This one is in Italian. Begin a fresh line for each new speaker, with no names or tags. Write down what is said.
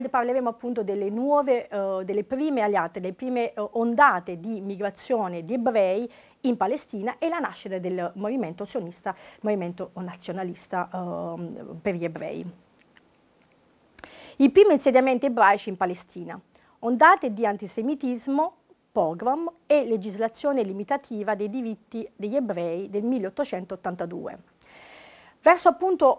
Parleremo appunto delle nuove, delle prime aliate, delle prime ondate di migrazione di ebrei in Palestina e la nascita del movimento sionista, movimento nazionalista per gli ebrei. I primi insediamenti ebraici in Palestina, ondate di antisemitismo, pogrom e legislazione limitativa dei diritti degli ebrei del 1882. Verso appunto